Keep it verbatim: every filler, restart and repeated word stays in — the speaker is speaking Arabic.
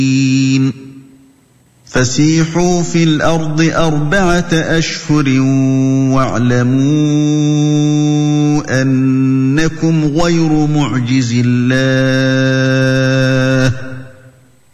فسيحوا في الأرض أربعة أشهر واعلموا أنكم غير معجز الله